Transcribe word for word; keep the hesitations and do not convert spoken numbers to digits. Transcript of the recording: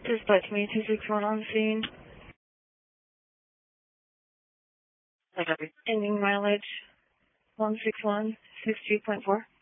Dispatch me two six one on scene. I copy. Ending mileage one six one six two point four.